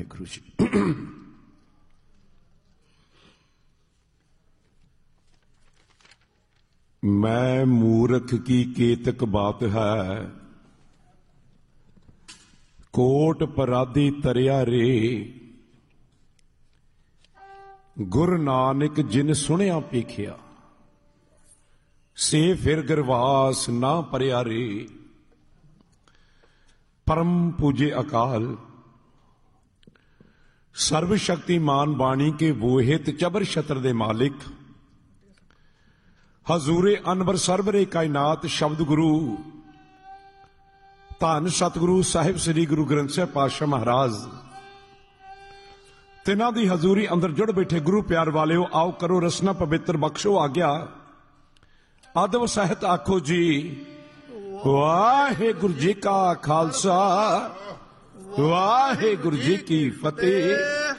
वाहिगुरू जी। मैं मूर्ख की केतक बात है, कोट पराधी तरिया रे। गुरु नानक जिन सुनिया पेखिया, से फिर गरवास ना परिया रे। परम पूजे अकाल सर्वशक्तिमान बाणी के वोहित चबर छत्र दे मालिक, हजूरे अनवर सरवरे कायनात शब्द गुरु धन सतगुरु साहिब श्री गुरु ग्रंथ साहिब पातशाह महाराज, तिन्हां दी हजूरी अंदर जुड़ बैठे गुरु प्यार वालिओ, आओ करो रसना पवित्र बख्शो आग्या। अदब सहित आखो जी वाहिगुरू जी का खालसा, वाहिगुरू जी की फतेह।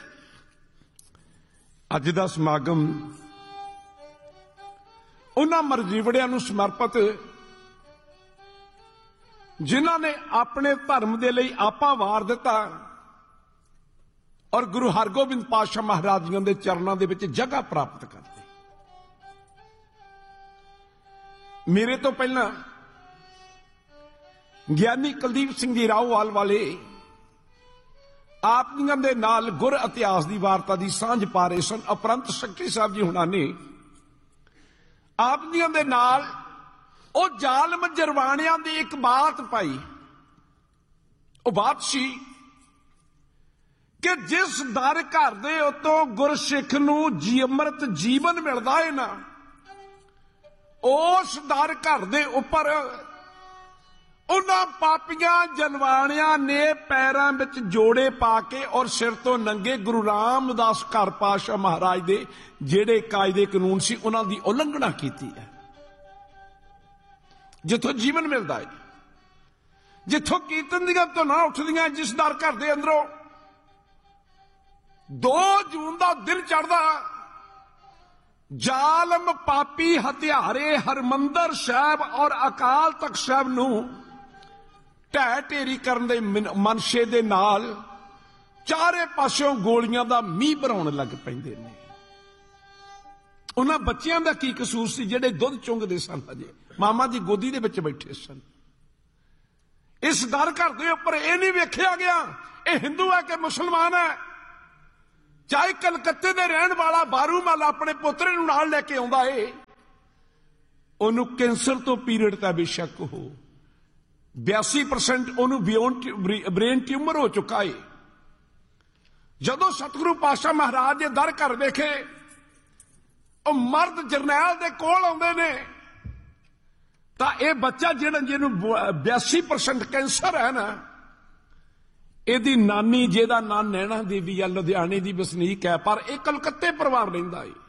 अज दा समागम उन्हां मरजीवड़ियां नूं समर्पित जिन्हां ने अपने धर्म दे लई आपा वार दिता और गुरु हरगोबिंद पातशाह महाराज जी दे चरणां दे विच जगह प्राप्त करते। मेरे तो पहला ਗਿਆਨੀ ਕੁਲਦੀਪ ਸਿੰਘ ਜੀ ਰਾਓਵਾਲ ਵਾਲੇ ਆਪ ਜੀ ਦੇ ਨਾਲ ਗੁਰ ਇਤਿਹਾਸ ਦੀ ਵਾਰਤਾ ਦੀ ਸਾਂਝ ਪਾ ਰਹੇ ਸਨ। ਉਪਰੰਤ ਸੈਕਟਰੀ ਸਾਹਿਬ ਜੀ ਹੁਣਾਂ ਨੇ ਆਪ ਜੀ ਦੇ ਨਾਲ ਉਹ ਜ਼ਾਲਮ ਜਰਵਾਣਿਆਂ ਦੀ ਇੱਕ ਬਾਤ ਪਾਈ। ਉਹ ਬਾਤ ਸੀ ਕਿ ਜਿਸ ਦਰ ਘਰ ਦੇ ਉਤੋਂ ਗੁਰਸਿੱਖ ਨੂੰ ਅੰਮ੍ਰਿਤ ਜੀਵਨ ਮਿਲਦਾ ਹੈ ਨਾ, ਉਸ ਦਰ ਘਰ ਦੇ ਉੱਪਰ उन्हां पापियां जनवाणियां ने पैरां विच जोड़े पा के और सिर तो नंगे गुरु रामदास घर पातशाह महाराज दे जेड़े कायदे कानून सी उन्हां दी उलंघना कीती है। जिथों जीवन मिलदा है, जिथों कीर्तन दीयां धुनां उठदियां, जिस दर घर दे अंदरों 2 जून दा दिन चढ़दा, जालम पापी हत्यारे हरमंदर साहिब और अकाल तख्त साहिब नूं ढह ढेरी करन दे मनशे दे नाल चारे पासों गोलियां दा मींह भराउण लग पैंदे ने। उन्हां बच्चियां दा की कसूर सी जिहड़े दुध चुंगदे सन, अजे मामा दी गोदी दे विच बैठे सन। इस दर घर दे उपर इह नहीं वेखिया गया इह हिंदू है कि मुसलमान है। चाहे कलकत्ते दे रहण वाला बारूमल अपने पोतरे नूं नाल लैके आउंदा है, उहनूं कैंसर तो पीरियड दा बेशक हो 82% ਉਹਨੂੰ ब्रेन ट्यूमर हो चुका है। जदों सतगुरु पातशाह महाराज ਦੇ ਦਰ ਘਰ ਵੇਖੇ, ਉਹ ਮਰਦ ਜਰਨੈਲ ਦੇ ਕੋਲ ਆਉਂਦੇ ਨੇ, ਤਾਂ ਇਹ ਬੱਚਾ ਜਿਹਨੂੰ 82% ਕੈਂਸਰ ਹੈ ਨਾ, ਇਹਦੀ ਨਾਨੀ ਜਿਹਦਾ ਨਾਂ ਨੈਣਾ ਦੇਵੀ ਆ, ਲੁਧਿਆਣੇ ਦੀ ਵਸਨੀਕ ਹੈ, ਪਰ ਇਹ ਕਲਕੱਤੇ ਪਰਿਵਾਰ ਰਹਿੰਦਾ ਹੈ।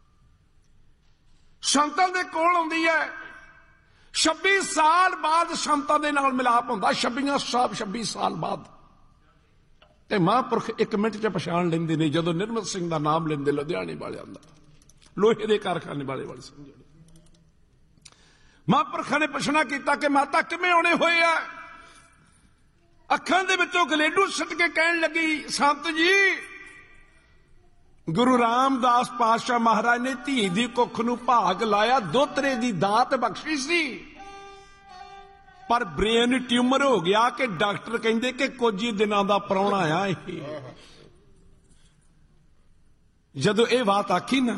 ਸੰਤਾਂ ਦੇ ਕੋਲ ਆਉਂਦੀ ਹੈ, 26 ਸਾਲ ਬਾਅਦ ਸੰਤਾਂ ਦੇ ਨਾਲ ਮਿਲਾਪ ਹੁੰਦਾ। 26 ਸਾਲ ਬਾਅਦ ਤੇ ਮਹਾਂਪੁਰਖ 1 ਮਿੰਟ 'ਚ ਪਛਾਣ ਲੈਂਦੇ ਨੇ ਜਦੋਂ ਨਿਰਮਲ ਸਿੰਘ ਦਾ ਨਾਮ ਲੈਂਦੇ ਲੁਧਿਆਣੇ ਵਾਲਿਆਂ ਦਾ, ਲੋਹੇ ਦੇ ਕਾਰਖਾਨੇ ਵਾਲੇ ਸਮਝੋ। ਮਹਾਂਪੁਰਖਾਂ ਨੇ ਪੁੱਛਣਾ ਕੀਤਾ ਕਿ ਮਾਤਾ ਕਿਵੇਂ ਆਉਣੇ ਹੋਏ ਆ? ਅੱਖਾਂ ਦੇ ਵਿੱਚੋਂ ਗਲੇਡੂ ਸੁੱਟ ਕੇ ਕਹਿਣ ਲੱਗੀ, ਸੰਤ ਜੀ गुरु रामदास पातशाह महाराज ने धी दी कुख नूं भाग लाया, दोतरे दी दात बख्शी सी, पर ब्रेन ट्यूमर हो गया कि डॉक्टर कहंदे कि कुछ ही दिनां दा प्राहुणा आ। जदों ये बात आखी ना,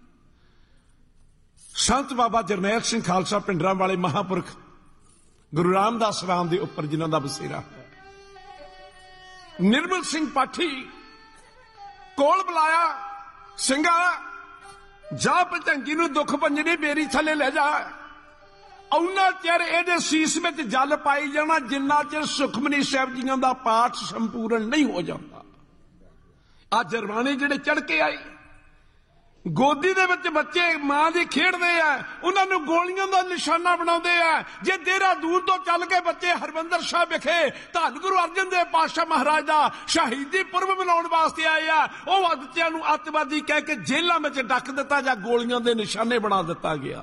संत बाबा जरनैल सिंह खालसा पिंडरां वाले महापुरख गुरु रामदास राम दे उपर जिन्हां दा बसेरा है, निर्मल सिंह पाठी कोल बुलाया, ਸਿੰਘਾ जा भजंगी नूं दुख पंजनी बेरी थले ले जा। उन्ना चिर ਇਹਦੇ ਸੀਸ ਵਿੱਚ जल पाई जाना जिन्ना चिर सुखमनी साहिब जी ਦਾ पाठ संपूर्ण नहीं हो जाता। आ जरवाने ਜਿਹੜੇ चढ़ के आए, गोदी दे विच बच्चे मां दी खेडदे आ, उन्हां नूं गोलियां दा निशाना बनाउंदे आ। जे देहरादून तो चल के बच्चे हरमंदर साहिब विखे धन गुरु अर्जन देव पातशाह महाराज दा शहीदी पुरब मनाउण वास्ते आए आ, ਉਹ बच्चिਆਂ ਨੂੰ अतवादी कह के जेलां विच डक दिता जां गोलियां दे निशाने बना दिता गया।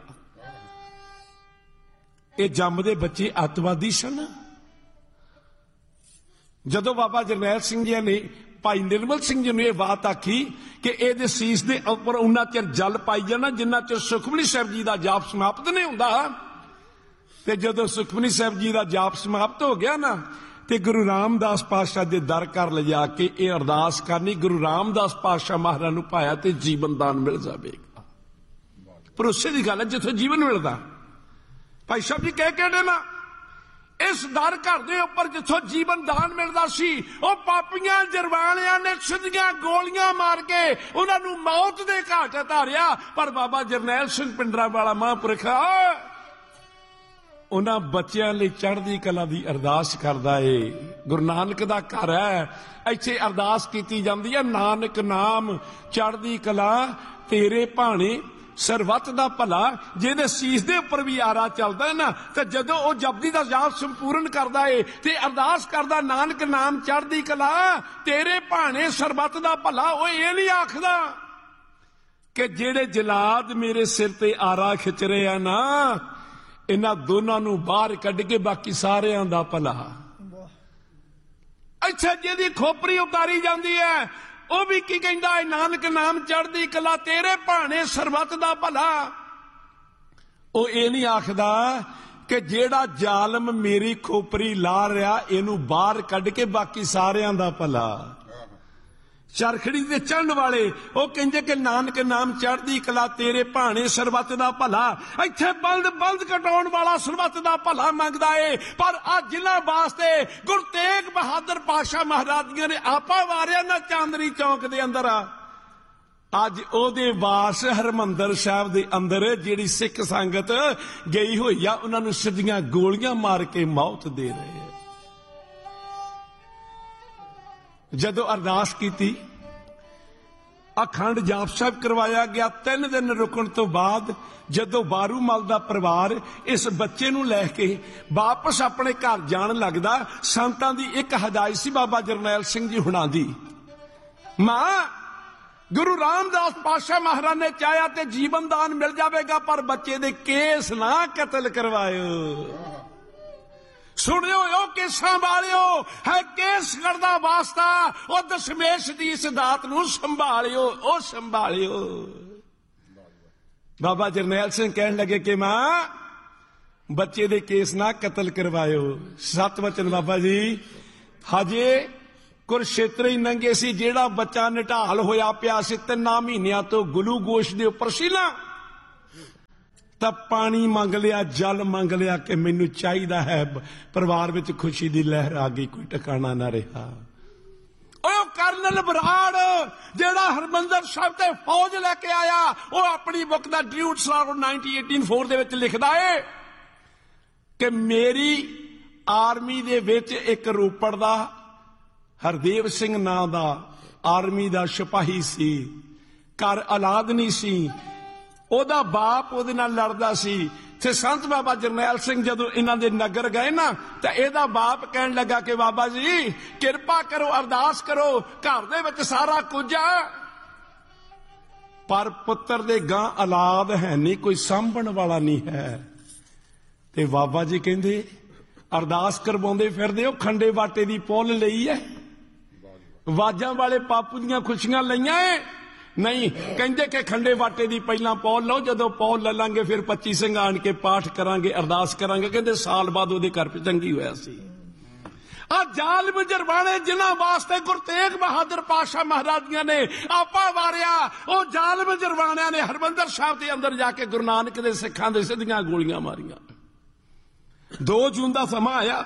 ਇਹ जम्मदे बच्चे अतवादी सन। जदों बाबा जरनैल सिंह जी ने ਭਾਈ ਨਿਰਮਲ ਸਿੰਘ ਜੀ ਨੂੰ ਇਹ ਬਾਤ ਆਖੀ ਕਿ ਇਹਦੇ ਸੀਸ ਦੇ ਉੱਪਰ ਉਹਨਾਂ ਚਿਰ ਜਲ ਪਾਈ ਜਾਣਾ ਜਿੰਨਾ ਚਿਰ ਸੁਖਮਨੀ ਸਾਹਿਬ ਜੀ ਦਾ ਜਾਪ ਸਮਾਪਤ ਨਹੀਂ ਹੁੰਦਾ। ਤੇ ਜਦੋਂ ਸੁਖਮਨੀ ਸਾਹਿਬ ਜੀ ਦਾ ਜਾਪ ਸਮਾਪਤ ਹੋ ਗਿਆ ਨਾ ਤੇ ਗੁਰੂ ਰਾਮਦਾਸ ਪਾਤਸ਼ਾਹ ਦੇ ਦਰ ਘਰ ਲਿਜਾ ਕੇ ਇਹ ਅਰਦਾਸ ਕਰਨੀ, ਗੁਰੂ ਰਾਮਦਾਸ ਪਾਤਸ਼ਾਹ ਮਹਾਰਾਜ ਨੂੰ ਪਾਇਆ ਤੇ ਜੀਵਨ ਦਾਨ ਮਿਲ ਜਾਵੇਗਾ। ਭਰੋਸੇ ਦੀ ਗੱਲ ਹੈ, ਜਿੱਥੋਂ ਜੀਵਨ ਮਿਲਦਾ। ਭਾਈ ਸਾਹਿਬ ਜੀ ਕਹਿ ਕੇ ਨਾ ਇਸ ਦਰ ਘਰ ਦੇ ਉੱਪਰ ਜਿੱਥੋਂ ਜੀਵਨ ਦਾਨ ਮਿਲਦਾ ਸੀ, ਉਹ ਪਾਪੀਆਂ ਜਰਵਾਣਿਆਂ ਨੇ ਸਿੱਧੀਆਂ ਗੋਲੀਆਂ ਮਾਰ ਕੇ ਉਹਨਾਂ ਨੂੰ ਮੌਤ ਦੇ ਘਾਟ ਉਤਾਰਿਆ। ਪਰ ਬਾਬਾ ਜਰਨੈਲ ਸਿੰਘ ਪਿੰਡਰਾਵਾਲਾ ਮਹਾਂਪੁਰਖ ਉਹਨਾਂ ਬੱਚਿਆਂ ਲਈ ਚੜ੍ਹਦੀ ਕਲਾ ਦੀ ਅਰਦਾਸ ਕਰਦਾ ਏ। ਗੁਰੂ ਨਾਨਕ ਦਾ ਘਰ ਹੈ, ਇੱਥੇ ਅਰਦਾਸ ਕੀਤੀ ਜਾਂਦੀ ਹੈ, ਨਾਨਕ ਨਾਮ ਚੜ੍ਹਦੀ ਕਲਾ ਤੇਰੇ ਭਾਣੇ ਸਰਬੱਤ ਦਾ ਭਲਾ। ਜਿਹਦੇ ਸੀਸ ਦੇ ਉੱਪਰ ਵੀ ਆਰਾ ਚੱਲਦਾ ਨਾ, ਤੇ ਜਦੋਂ ਉਹ ਜਪਜੀ ਦਾ ਜਾਪ ਸੰਪੂਰਨ ਕਰਦਾ ਏ ਤੇ ਅਰਦਾਸ ਕਰਦਾ ਨਾਨਕ ਨਾਮ ਚੜ੍ਹਦੀ ਕਲਾ ਤੇਰੇ ਭਾਣੇ ਸਰਬੱਤ ਦਾ ਭਲਾ, ਉਹ ਇਹ ਨਹੀਂ ਆਖਦਾ ਕਿ ਜਿਹੜੇ ਜਲਾਦ ਮੇਰੇ ਸਿਰ ਤੇ ਆਰਾ ਖਿੱਚ ਰਹੇ ਆ ਨਾ, ਇਹਨਾਂ ਦੋਨਾਂ ਨੂੰ ਬਾਹਰ ਕੱਢ ਕੇ ਬਾਕੀ ਸਾਰਿਆਂ ਦਾ ਭਲਾ। ਅੱਛਾ, ਜਿਹਦੀ ਖੋਪਰੀ ਉਤਾਰੀ ਜਾਂਦੀ ਹੈ ਉਹ ਵੀ ਕੀ ਕਹਿੰਦਾ ਹੈ? ਨਾਨਕ ਨਾਮ ਚੜ੍ਹਦੀ ਕਲਾ ਤੇਰੇ ਭਾਣੇ ਸਰਬੱਤ ਦਾ ਭਲਾ। ਉਹ ਇਹ ਨਹੀਂ ਆਖਦਾ ਕਿ ਜਿਹੜਾ ਜ਼ਾਲਮ ਮੇਰੀ ਖੋਪਰੀ ਲਾ ਰਿਹਾ ਇਹਨੂੰ ਬਾਹਰ ਕੱਢ ਕੇ ਬਾਕੀ ਸਾਰਿਆਂ ਦਾ ਭਲਾ। ਚਰਖੜੀ ਤੇ ਚੜ੍ਹਨ ਵਾਲੇ ਉਹ ਕਹਿੰਦੇ ਕਿ ਨਾਨਕ ਨਾਮ ਚੜ੍ਹਦੀ ਕਲਾ ਤੇਰੇ ਭਾਣੇ ਸਰਬੱਤ ਦਾ ਭਲਾ। ਇੱਥੇ ਬਲਦ ਕਟਾਉਣ ਵਾਲਾ ਸਰਬੱਤ ਦਾ ਭਲਾ ਮੰਗਦਾ ਏ, ਪਰ ਆ ਜਿਨ੍ਹਾਂ ਵਾਸਤੇ ਗੁਰੂ ਤੇਗ ਬਹਾਦਰ ਪਾਤਸ਼ਾਹ ਮਹਾਰਾਜੀਆਂ ਨੇ ਆਪਾ ਵਾਰਿਆ ਨਾ ਚਾਂਦਨੀ ਚੌਕ ਦੇ ਅੰਦਰ, ਅੱਜ ਉਹਦੇ ਵਾਰਸ ਹਰਮੰਦਰ ਸਾਹਿਬ ਦੇ ਅੰਦਰ ਜਿਹੜੀ ਸਿੱਖ ਸੰਗਤ ਗਈ ਹੋਈ ਆ, ਉਹਨਾਂ ਨੂੰ ਸਿੱਧੀਆਂ ਗੋਲੀਆਂ ਮਾਰ ਕੇ ਮੌਤ ਦੇ ਰਹੇ। ਜਦੋਂ ਅਰਦਾਸ ਕੀਤੀ, ਅਖੰਡ ਜਾਪ ਸਾਹਿਬ ਕਰਵਾਇਆ ਗਿਆ। 3 ਦਿਨ ਰੁਕਣ ਤੋਂ ਬਾਅਦ ਜਦੋਂ ਬਾਰੂਮਲ ਦਾ ਪਰਿਵਾਰ ਇਸ ਬੱਚੇ ਨੂੰ ਲੈ ਕੇ ਵਾਪਸ ਆਪਣੇ ਘਰ ਜਾਣ ਲੱਗਦਾ, ਸੰਤਾਂ ਦੀ ਇੱਕ ਹਦਾਇਤ ਸੀ ਬਾਬਾ ਜਰਨੈਲ ਸਿੰਘ ਜੀ ਹੁਣਾਂ ਦੀ, ਮਾਂ ਗੁਰੂ ਰਾਮਦਾਸ ਪਾਤਸ਼ਾਹ ਮਹਾਰਾਜ ਨੇ ਚਾਹਿਆ ਤੇ ਜੀਵਨ ਦਾਨ ਮਿਲ ਜਾਵੇਗਾ, ਪਰ ਬੱਚੇ ਦੇ ਕੇਸ ਨਾ ਕਤਲ ਕਰਵਾਇਓ। ਸੁਣਿਓ ਉਹ ਕੇਸਾਂ ਵਾਲਿਓ, ਹੈ ਕੇਸਗੜ੍ਹ ਦਾ ਵਾਸਤਾ, ਉਹ ਦਸ਼ਮੇਸ਼ ਦੀ ਇਸ ਦਾਤ ਨੂੰ ਸੰਭਾਲਿਓ, ਉਹ ਸੰਭਾਲਿਓ। ਬਾਬਾ ਜਰਨੈਲ ਸਿੰਘ ਕਹਿਣ ਲੱਗੇ ਕਿ ਮਾਂ ਬੱਚੇ ਦੇ ਕੇਸ ਨਾ ਕਤਲ ਕਰਵਾਇਓ। 7 ਵਚਨ ਬਾਬਾ ਜੀ। ਹਜੇ ਕੁਰਸ਼ੇਤਰ ਹੀ ਨੰਗੇ ਸੀ, ਜਿਹੜਾ ਬੱਚਾ ਨਿਢਾਲ ਹੋਇਆ ਪਿਆ ਸੀ 3 ਮਹੀਨਿਆਂ ਤੋਂ ਗਲੂਕੋਸ਼ ਦੇ ਉੱਪਰ ਸੀ ਨਾ, ਤਾਂ ਪਾਣੀ ਮੰਗ ਲਿਆ, ਜਲ ਮੰਗ ਲਿਆ ਕਿ ਮੈਨੂੰ ਚਾਹੀਦਾ ਹੈ। ਪਰਿਵਾਰ ਵਿੱਚ ਖੁਸ਼ੀ ਦੀ ਲਹਿਰ ਆ ਗਈ, ਕੋਈ ਟਿਕਾਣਾ ਨਾ ਰਿਹਾ। ਉਹ ਕਰਨਲ ਬਰਾੜ ਜਿਹੜਾ ਹਰਮੰਦਰ ਸਾਹਿਬ ਤੇ ਫੌਜ ਲੈ ਕੇ ਆਇਆ, ਉਹ ਆਪਣੀ ਬੁੱਕ ਦਾ ਡਿਊਟ ਸਲਾਰ 1984 ਦੇ ਵਿੱਚ ਲਿਖਦਾ ਏ ਕਿ ਮੇਰੀ ਆਰਮੀ ਦੇ ਵਿੱਚ ਇੱਕ ਰੋਪੜ ਦਾ ਹਰਦੇਵ ਸਿੰਘ ਨਾਂ ਦਾ ਆਰਮੀ ਦਾ ਸਿਪਾਹੀ ਸੀ, ਘਰ ਔਲਾਦ ਨਹੀਂ ਸੀ, ਉਹਦਾ ਬਾਪ ਉਹਦੇ ਨਾਲ ਲੜਦਾ ਸੀ। ਤੇ ਸੰਤ ਬਾਬਾ ਜਰਨੈਲ ਸਿੰਘ ਜਦੋਂ ਇਹਨਾਂ ਦੇ ਨਗਰ ਗਏ ਨਾ, ਤਾਂ ਇਹਦਾ ਬਾਪ ਕਹਿਣ ਲੱਗਾ ਕਿ ਬਾਬਾ ਜੀ ਕਿਰਪਾ ਕਰੋ, ਅਰਦਾਸ ਕਰੋ, ਘਰ ਦੇ ਵਿੱਚ ਸਾਰਾ ਕੁਝ ਆ, ਪਰ ਪੁੱਤਰ ਦੇ ਗਾਂ ਔਲਾਦ ਹੈ ਨਹੀਂ, ਕੋਈ ਸਾਂਭਣ ਵਾਲਾ ਨਹੀਂ ਹੈ। ਤੇ ਬਾਬਾ ਜੀ ਕਹਿੰਦੇ ਅਰਦਾਸ ਕਰਵਾਉਂਦੇ ਫਿਰਦੇ ਹੋ, ਖੰਡੇ ਬਾਟੇ ਦੀ ਪੁੱਲ ਲਈ ਹੈ, ਵਾਜਾਂ ਵਾਲੇ ਪਾਪੂ ਦੀਆਂ ਖੁਸ਼ੀਆਂ ਲਈਆਂ ਏ? ਨਹੀਂ, ਕਹਿੰਦੇ ਕਿ ਖੰਡੇ ਬਾਟੇ ਦੀ ਪਹਿਲਾਂ ਪੌਲ ਲਓ, ਜਦੋਂ ਪੌਲ ਲੈ ਲਾਂਗੇ ਫਿਰ 25 ਸਿੰਘ ਆਣ ਕੇ ਪਾਠ ਕਰਾਂਗੇ, ਅਰਦਾਸ ਕਰਾਂਗੇ। ਕਹਿੰਦੇ ਸਾਲ ਬਾਅਦ ਉਹਦੇ ਘਰ ਚੰਗੀ ਹੋਇਆ ਸੀ। ਆ ਜ਼ਾਲਮ ਜਰਵਾਣੇ ਜਿਨ੍ਹਾਂ ਵਾਸਤੇ ਗੁਰੂ ਤੇਗ ਬਹਾਦਰ ਪਾਤਸ਼ਾਹ ਮਹਾਰਾਜੀਆਂ ਨੇ ਆਪਾ ਵਾਰਿਆ, ਉਹ ਜ਼ਾਲਮ ਜਰਵਾਣਿਆਂ ਨੇ ਹਰਮੰਦਰ ਸਾਹਿਬ ਦੇ ਅੰਦਰ ਜਾ ਕੇ ਗੁਰੂ ਨਾਨਕ ਦੇ ਸਿੱਖਾਂ ਦੇ ਸਿੱਧੀਆਂ ਗੋਲੀਆਂ ਮਾਰੀਆਂ। 2 ਜੂਨ ਦਾ ਸਮਾਂ ਆਇਆ,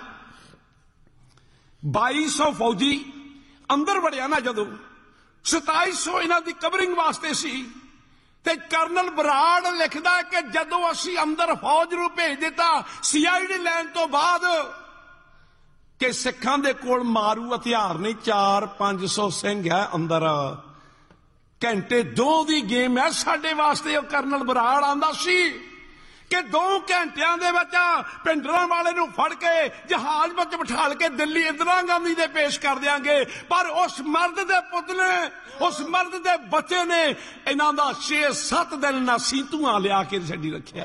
2200 ਫੌਜੀ ਅੰਦਰ ਵੜਿਆ ਨਾ, ਜਦੋਂ 2700 ਇਹਨਾਂ ਦੀ ਕਵਰਿੰਗ ਵਾਸਤੇ ਸੀ। ਤੇ ਕਰਨਲ ਬਰਾੜ ਲਿਖਦਾ ਕਿ ਜਦੋਂ ਅਸੀਂ ਅੰਦਰ ਫੌਜ ਨੂੰ ਭੇਜ ਦਿੱਤਾ CID ਲੈਣ ਤੋਂ ਬਾਅਦ, ਕਿ ਸਿੱਖਾਂ ਦੇ ਕੋਲ ਮਾਰੂ ਹਥਿਆਰ ਨਹੀਂ, 400-500 ਸਿੰਘ ਹੈ ਅੰਦਰ, ਘੰਟੇ 2 ਦੀ ਗੇਮ ਹੈ ਸਾਡੇ ਵਾਸਤੇ। ਉਹ ਕਰਨਲ ਬਰਾੜ ਆਂਦਾ ਸੀ ਕਿ 2 ਘੰਟਿਆਂ ਦੇ ਵਿੱਚ ਪਿੰਡਰਾਂ ਵਾਲੇ ਨੂੰ ਫੜ ਕੇ ਜਹਾਜ਼ ਵਿੱਚ ਬਿਠਾ ਕੇ ਦਿੱਲੀ ਇੰਦਰਾ ਗਾਂਧੀ ਦੇ ਪੇਸ਼ ਕਰ ਦਿਆਂਗੇ। ਪਰ ਉਸ ਮਰਦ ਦੇ ਪੁੱਤ ਨੇ, ਉਸ ਮਰਦ ਦੇ ਬੱਚੇ ਨੇ ਇਹਨਾਂ ਦਾ 6-7 ਦਿਨ ਨਾਸੀ ਧੂਆਂ ਲਿਆ ਕੇ ਛੱਡੀ ਰੱਖਿਆ।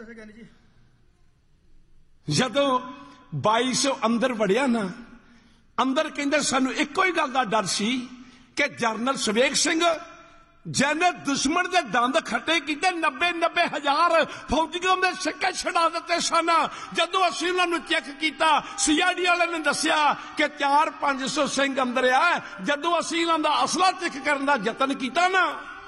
ਜਦੋਂ 2200 ਅੰਦਰ ਵੜਿਆ ਨਾ, ਅੰਦਰ ਕਹਿੰਦੇ ਸਾਨੂੰ ਇੱਕੋ ਹੀ ਗੱਲ ਦਾ ਡਰ ਸੀ ਕਿ ਜਰਨਲ ਸਵੇਗ ਸਿੰਘ ਜਿਹਨੇ ਦੁਸ਼ਮਣ ਦੇ ਦੰਦ ਖੱਟੇ ਕੀਤੇ 90 ਹਜ਼ਾਰ ਫੌਜੀਆਂ ਦੇ ਸਿੱਕੇ ਛਡਾ ਦਿੱਤੇ ਸਨ। ਜਦੋਂ ਅਸੀਂ ਉਹਨਾਂ ਨੂੰ ਚੈੱਕ ਕੀਤਾ CID ਵਾਲੇ ਨੇ ਦੱਸਿਆ ਕਿ 400-500 ਸਿੰਘ ਅੰਦਰ ਆ। ਜਦੋਂ ਅਸੀਂ ਉਹਨਾਂ ਦਾ ਅਸਲਾ ਚੈੱਕ ਕਰਨ ਦਾ ਯਤਨ ਕੀਤਾ ਨਾ,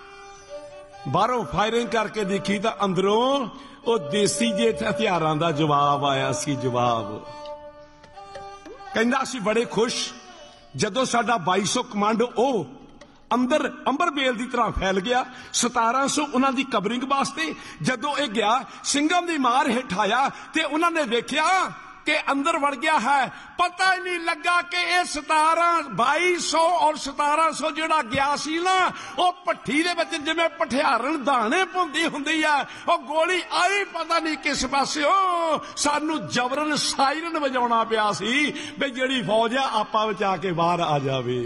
ਬਾਹਰੋਂ ਫਾਇਰਿੰਗ ਕਰਕੇ ਦੇਖੀ ਤਾਂ ਅੰਦਰੋਂ ਉਹ ਦੇਸੀ ਜਿਹੇ ਹਥਿਆਰਾਂ ਦਾ ਜਵਾਬ ਆਇਆ ਸੀ। ਜਵਾਬ ਕਹਿੰਦਾ ਅਸੀਂ ਬੜੇ ਖੁਸ਼ ਜਦੋਂ ਸਾਡਾ 2200 ਕਮਾਂਡੋ ਉਹ ਅੰਦਰ ਅੰਬਰਬੇਲ ਦੀ ਤਰ੍ਹਾਂ ਫੈਲ ਗਿਆ। 1700 ਉਹਨਾਂ ਦੀ ਕਵਰਿੰਗ ਵਾਸਤੇ ਜਦੋਂ ਇਹ ਗਿਆ ਸਿੰਘਾਂ ਦੀ ਮਾਰ ਹੇਠ ਆਇਆ ਤੇ ਉਹਨਾਂ ਨੇ ਵੇਖਿਆ ਕਿ ਅੰਦਰ ਵੜ ਗਿਆ ਹੈ। ਪਤਾ ਹੀ ਨਹੀਂ ਲੱਗਾ ਕਿ ਇਹ 2200 ਔਰ 1700 ਜਿਹੜਾ ਗਿਆ ਸੀ ਨਾ, ਉਹ ਭੱਠੀ ਦੇ ਵਿੱਚ ਜਿਵੇਂ ਪਠਿਆਰਨ ਦਾਣੇ ਪਾਉਂਦੀ ਹੁੰਦੀ ਆ, ਉਹ ਗੋਲੀ ਆਈ ਪਤਾ ਨਹੀਂ ਕਿਸ ਪਾਸਿਓਂ। ਸਾਨੂੰ ਜਬਰਨ ਸਾਇਰਨ ਵਜਾਉਣਾ ਪਿਆ ਸੀ ਵੀ ਜਿਹੜੀ ਫੌਜ ਆ ਆਪਾਂ ਬਚਾ ਕੇ ਬਾਹਰ ਆ ਜਾਵੇ।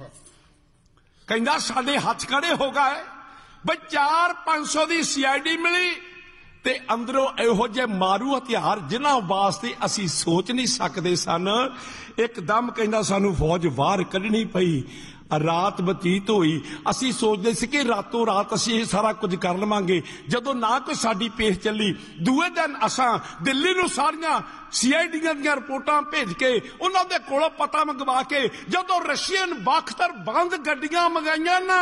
ਕਹਿੰਦਾ ਸਾਡੇ ਹੱਥ ਖੜੇ ਹੋ ਗਏ ਬਈ 400-500 ਦੀ CID ਮਿਲੀ ਤੇ ਅੰਦਰੋਂ ਇਹੋ ਜਿਹੇ ਮਾਰੂ ਹਥਿਆਰ ਜਿਨ੍ਹਾਂ ਵਾਸਤੇ ਅਸੀਂ ਸੋਚ ਨਹੀਂ ਸਕਦੇ ਸਨ। ਇੱਕਦਮ ਕਹਿੰਦਾ ਸਾਨੂੰ ਫੌਜ ਬਾਹਰ ਕੱਢਣੀ ਪਈ। ਰਾਤ ਬਤੀਤ ਹੋਈ। ਅਸੀਂ ਸੋਚਦੇ ਸੀ ਕਿ ਰਾਤੋਂ ਰਾਤ ਅਸੀਂ ਇਹ ਸਾਰਾ ਕੁਝ ਕਰ ਲਵਾਂਗੇ। ਜਦੋਂ ਨਾ ਕੋਈ ਸਾਡੀ ਪੇਸ਼ ਚੱਲੀ, ਦੂਏ ਦਿਨ ਅਸਾਂ ਦਿੱਲੀ ਨੂੰ ਸਾਰੀਆਂ CID ਦੀਆਂ ਰਿਪੋਰਟਾਂ ਭੇਜ ਕੇ ਉਹਨਾਂ ਦੇ ਕੋਲੋਂ ਪਤਾ ਮੰਗਵਾ ਕੇ ਜਦੋਂ ਰਸ਼ੀਅਨ ਬਾਖਤਰ ਬੰਦ ਗੱਡੀਆਂ ਮੰਗਾਈਆਂ ਨਾ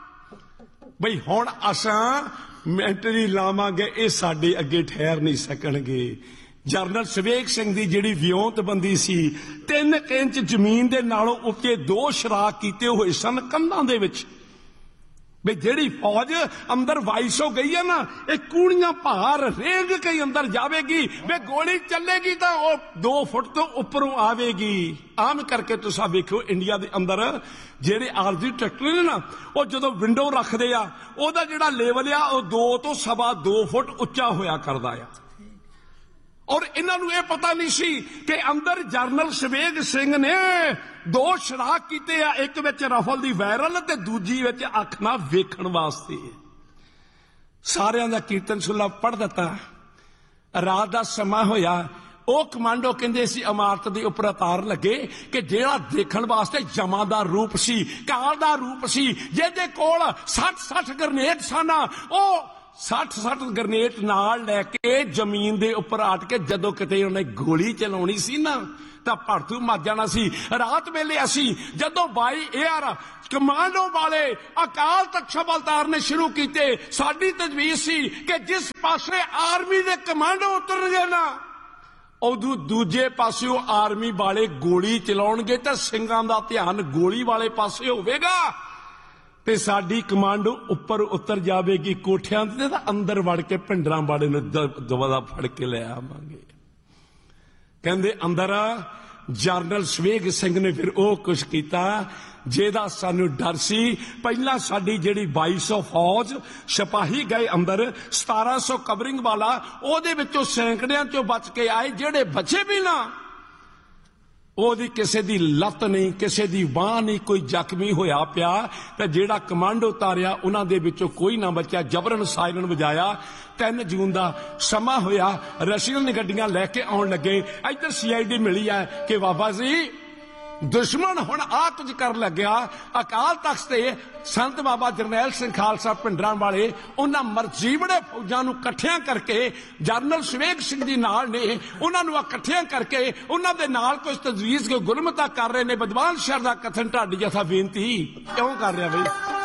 ਬਈ ਹੁਣ ਅਸਾਂ ਮੈਂਟਰੀ ਲਾਵਾਂਗੇ, ਇਹ ਸਾਡੇ ਅੱਗੇ ਠਹਿਰ ਨਹੀਂ ਸਕਣਗੇ। ਜਰਨਲ ਸਵੇਗ ਸਿੰਘ ਦੀ ਜਿਹੜੀ ਵਿਉਂਤਬੰਦੀ ਸੀ 3 ਇੰਚ ਜ਼ਮੀਨ ਦੇ ਨਾਲੋਂ ਉੱਤੇ 2 ਸ਼ਰਾਕ ਕੀਤੇ ਹੋਏ ਸਨ ਕੰਧਾਂ ਦੇ ਵਿੱਚ। ਵੀ ਜਿਹੜੀ ਫੌਜ ਅੰਦਰ 2200 ਗਈ ਹੈ ਨਾ, ਇਹ ਕੂੜੀਆਂ ਭਾਰ ਰੇਂਗ ਕੇ ਅੰਦਰ ਜਾਵੇਗੀ। ਵੀ ਗੋਲੀ ਚੱਲੇਗੀ ਤਾਂ ਉਹ 2 ਫੁੱਟ ਤੋਂ ਉੱਪਰੋਂ ਆਵੇਗੀ। ਆਮ ਕਰਕੇ ਤੁਸੀਂ ਵੇਖੋ ਇੰਡੀਆ ਦੇ ਅੰਦਰ ਜਿਹੜੇ ਆਰਜ਼ੀ ਟਰੈਕਟਰ ਨੇ ਨਾ, ਉਹ ਜਦੋਂ ਵਿੰਡੋ ਰੱਖਦੇ ਆ ਉਹਦਾ ਜਿਹੜਾ ਲੈਵਲ ਆ ਉਹ 2 ਤੋਂ 2.25 ਫੁੱਟ ਉੱਚਾ ਹੋਇਆ ਕਰਦਾ ਆ। ਔਰ ਇਹਨਾਂ ਨੂੰ ਇਹ ਪਤਾ ਨਹੀਂ ਸੀ ਕਿ ਅੰਦਰ ਜਰਨਲ ਸਵੇਗ ਸਿੰਘ ਨੇ 2 ਸ਼ਰਾਕ ਕੀਤੇ ਆ, ਇੱਕ ਵਿੱਚ ਰਫਲ ਦੀ ਵਾਇਰਲ ਤੇ ਦੂਜੀ ਵਿੱਚ ਅੱਖ ਨਾਲ ਵੇਖਣ ਵਾਸਤੇ। ਸਾਰਿਆਂ ਦਾ ਕੀਰਤਨ ਸੁਲਾ ਪੜ੍ਹ ਦਿੱਤਾ। ਰਾਤ ਦਾ ਸਮਾਂ ਹੋਇਆ। ਉਹ ਕਮਾਂਡੋ ਕਹਿੰਦੇ ਸੀ ਇਮਾਰਤ ਦੇ ਉੱਪਰ ਉਤਾਰ ਲੱਗੇ ਕਿ ਜਿਹੜਾ ਦੇਖਣ ਵਾਸਤੇ ਜਮਾਂ ਦਾ ਰੂਪ ਸੀ, ਕਾਲ ਦਾ ਰੂਪ ਸੀ, ਜਿਹਦੇ ਕੋਲ 60 ਗ੍ਰਨੇਡ ਸਨ, ਉਹ 60 ਗ੍ਰਨੇਡ ਨਾਲ ਲੈ ਕੇ ਜ਼ਮੀਨ ਦੇ ਉੱਪਰ ਆਟ ਕੇ ਜਦੋਂ ਕਿਤੇ ਉਹਨੇ ਗੋਲੀ ਚਲਾਉਣੀ ਸੀ ਨਾ ਤਾਂ ਭੜਥੂ ਮੱਚ ਜਾਣਾ ਸੀ। ਰਾਤ ਵੇਲੇ ਅਸੀਂ ਜਦੋਂ ਬਾਈ 에ਅਰ ਕਮਾਂਡੋ ਵਾਲੇ ਅਕਾਲ ਤਖਤ ਸ਼ਬਦ ਉਤਾਰਨੇ ਸ਼ੁਰੂ ਕੀਤੇ, ਸਾਡੀ ਤਜਵੀਜ਼ ਸੀ ਕਿ ਜਿਸ ਪਾਸੇ ਆਰਮੀ ਦੇ ਕਮਾਂਡੋ ਉਤਰਨਗੇ ਨਾ, ਉਦੋਂ ਦੂਜੇ ਪਾਸਿਓਂ ਆਰਮੀ ਵਾਲੇ ਗੋਲੀ ਚਲਾਉਣਗੇ ਤਾਂ ਸਿੰਘਾਂ ਦਾ ਧਿਆਨ ਗੋਲੀ ਵਾਲੇ ਪਾਸੇ ਹੋਵੇਗਾ ਤੇ ਸਾਡੀ ਕਮਾਂਡੋ ਉੱਪਰ ਉਤਰ ਜਾਵੇਗੀ ਕੋਠਿਆਂ ਤੇ, ਤਾਂ ਅੰਦਰ ਵੜ ਕੇ ਭਿੰਡਰਾਂ ਵਾਲੇ ਨੂੰ ਦਵਾਦਾ ਫੜ ਕੇ ਲੈ ਆਵਾਂਗੇ। ਕਹਿੰਦੇ ਅੰਦਰ ਜਰਨਲ ਸਵੇਗ ਸਿੰਘ ਨੇ ਫਿਰ ਉਹ ਕੁਛ ਕੀਤਾ ਜਿਹਦਾ ਸਾਨੂੰ ਡਰ ਸੀ। ਪਹਿਲਾਂ ਸਾਡੀ ਜਿਹੜੀ 2200 ਫੌਜ ਸਿਪਾਹੀ ਗਏ ਅੰਦਰ, 1700 ਕਵਰਿੰਗ ਵਾਲਾ, ਉਹਦੇ ਵਿੱਚੋਂ ਸੈਂਕੜਿਆਂ ਚੋਂ ਬਚ ਕੇ ਆਏ। ਜਿਹੜੇ ਬਚੇ ਵੀ ਨਾ, ਉਹਦੀ ਕਿਸੇ ਦੀ ਲੱਤ ਨਹੀਂ, ਕਿਸੇ ਦੀ ਬਾਂਹ ਨਹੀਂ, ਕੋਈ ਜ਼ਖਮੀ ਹੋਇਆ ਪਿਆ। ਤੇ ਜਿਹੜਾ ਕਮਾਂਡੋ ਉਤਾਰਿਆ ਉਹਨਾਂ ਦੇ ਵਿੱਚੋਂ ਕੋਈ ਨਾ ਬਚਿਆ। ਜਬਰਨ ਸਾਇਰਨ ਵਜਾਇਆ। 3 ਜੂਨ ਦਾ ਸਮਾਂ ਹੋਇਆ। ਰਸ਼ੀਅਨ ਗੱਡੀਆਂ ਲੈ ਕੇ ਆਉਣ ਲੱਗੇ। ਇੱਧਰ CID ਮਿਲੀ ਹੈ ਕਿ ਬਾਬਾ ਜੀ ਦੁਸ਼ਮਣ ਹੁਣ ਆ ਕੁਝ ਕਰ ਲੱਗਿਆ। ਅਕਾਲ ਤਖਤ ਤੇ ਸੰਤ ਬਾਬਾ ਜਰਨੈਲ ਸਿੰਘ ਖਾਲਸਾ ਭਿੰਡਰਾਂ ਵਾਲੇ ਉਹਨਾਂ ਮਰਜੀਵੜੇ ਫੌਜਾਂ ਨੂੰ ਇਕੱਠਿਆਂ ਕਰਕੇ ਜਰਨਲ ਸਵੇਗ ਸਿੰਘ ਜੀ ਨਾਲ ਨੇ, ਉਹਨਾਂ ਨੂੰ ਇਕੱਠਿਆਂ ਕਰਕੇ ਉਹਨਾਂ ਦੇ ਨਾਲ ਕੁਝ ਤਜਵੀਜ਼ ਕੋ ਗੁਰਮਤਾ ਕਰ ਰਹੇ ਨੇ। ਵਿਦਵਾਨ ਸ਼ਹਿਰ ਦਾ ਕਥਨ ਢਾਡੀ ਜਥਾ ਬੇਨਤੀ ਕਿਉਂ ਕਰ ਰਿਹਾ ਬਈ?